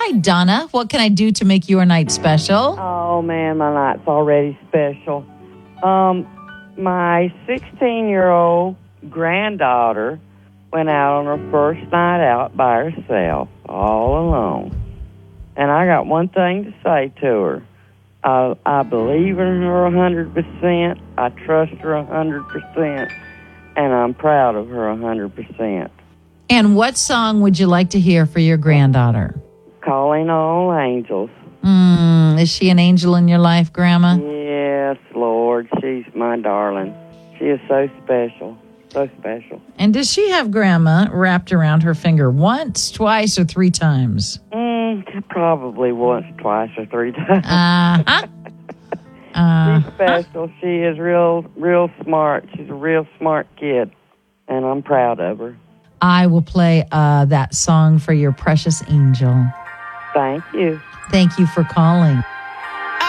Hi, Donna. What can I do to make your night special? Oh, man, my night's already special. My 16-year-old granddaughter went out on her first night out by herself, all alone. And I got one thing to say to her. I believe in her 100%. I trust her 100%. And I'm proud of her 100%. And what song would you like to hear for your granddaughter? Calling All Angels. Is she an angel in your life, Grandma? Yes, Lord. She's my darling. She is so special. So special. And does she have Grandma wrapped around her finger once, twice, or 3 times? Probably once, twice, or 3 times. She's special. She is real smart. She's a real smart kid, and I'm proud of her. I will play that song for your precious angel. Thank you. Thank you for calling.